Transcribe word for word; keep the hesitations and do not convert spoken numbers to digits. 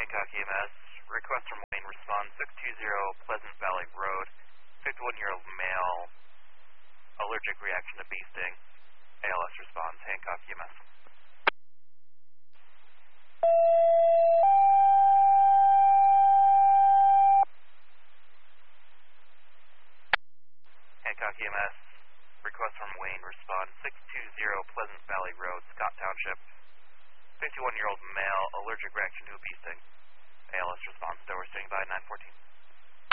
Hancock E M S, request from Wayne, respond six two zero Pleasant Valley Road, fifty-one-year-old male, allergic reaction to bee sting. A L S responds, Hancock E M S. Hancock E M S, request from Wayne, respond six two zero Pleasant Valley Road, Scott Township, fifty-one-year-old male, allergic reaction to a bee sting. A L S response, Dover standing by nine fourteen.